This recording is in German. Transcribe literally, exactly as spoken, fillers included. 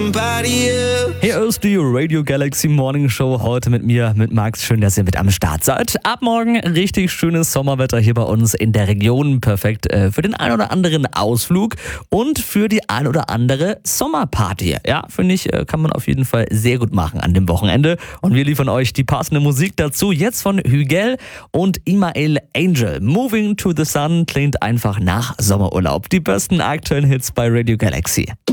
somebody else. Hier ist die Radio Galaxy Morning Show, heute mit mir, mit Max. Schön, dass ihr mit am Start seid. Ab morgen richtig schönes Sommerwetter hier bei uns in der Region. Perfekt äh, für den ein oder anderen Ausflug und für die ein oder andere Sommerparty. Ja, finde ich, äh, kann man auf jeden Fall sehr gut machen an dem Wochenende. Und wir liefern euch die passende Musik dazu. Jetzt von Hügel und Imael Angel. Moving to the Sun klingt einfach nach Sommerurlaub. Die besten aktuellen Hits bei Radio Galaxy.